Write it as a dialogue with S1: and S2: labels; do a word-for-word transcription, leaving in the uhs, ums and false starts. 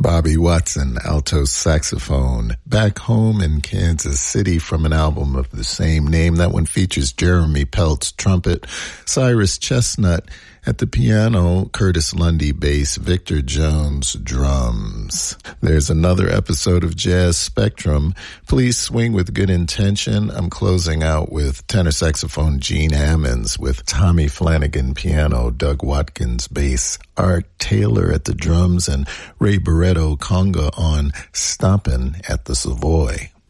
S1: Bobby Watson, alto saxophone, Back Home in Kansas City from an album of the same name. That one features Jeremy Peltz, trumpet, Cyrus Chestnut at the piano, Curtis Lundy bass, Victor Jones drums. There's another episode of Jazz Spectrum. Please swing with good intention. I'm closing out with tenor saxophone Gene Hammonds with Tommy Flanagan piano, Doug Watkins bass, Art Taylor at the drums, and Ray Barretto conga on Stompin' at the Savoy.